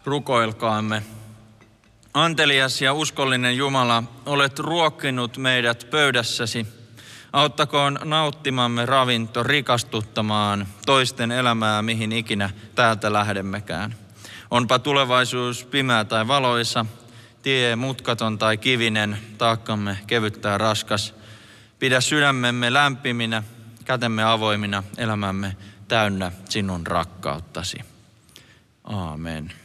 Rukoilkaamme. Antelias ja uskollinen Jumala, olet ruokkinut meidät pöydässäsi. Auttakoon nauttimamme ravinto rikastuttamaan toisten elämää, mihin ikinä täältä lähdemmekään. Onpa tulevaisuus pimeä tai valoisa, tie mutkaton tai kivinen, taakkamme kevyt tai raskas. Pidä sydämemme lämpiminä, kätemme avoimina, elämämme täynnä sinun rakkauttasi. Aamen.